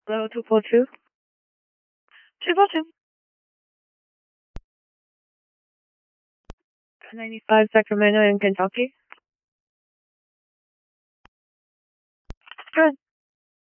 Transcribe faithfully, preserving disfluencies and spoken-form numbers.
Hello, two four two. two four two. ninety-five Sacramento in Kentucky. Good.